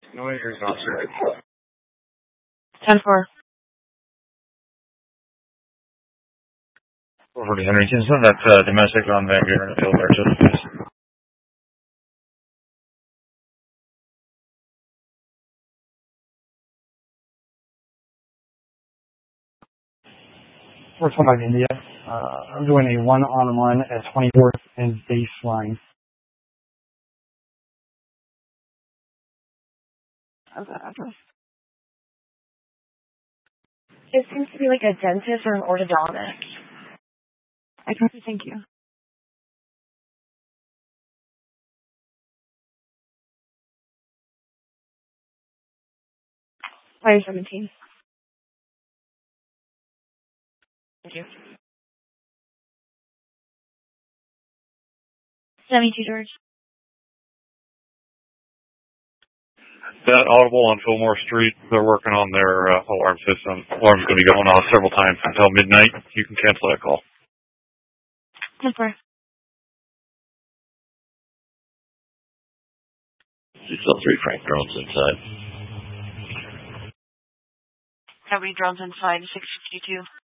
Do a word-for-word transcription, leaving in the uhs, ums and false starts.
No, you're not sure. ten four. Over to Henry. Can send that uh, domestic on Van Buren and Field Arches, please. four twenty-five India. Uh, I'm doing a one-on-one at twenty-fourth and baseline. How's that address? It seems to be like a dentist or an orthodontist. I copy, thank you. five seventeen. Thank you. seventy-two, George. That Audible on Fillmore Street, they're working on their uh, alarm system. Alarm's going to be going off several times until midnight. You can cancel that call. ten four. six oh three Frank drones inside. How many drones inside? six fifty-two.